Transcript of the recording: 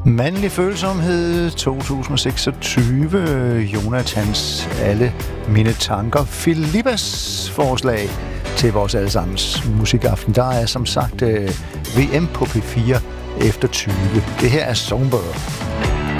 Mandlig følsomhed 2026. Jonathans Alle mine tanker. Philippes forslag til vores allesammens musikaften. Der er som sagt VM på P4 efter 20. Det her er Songbird.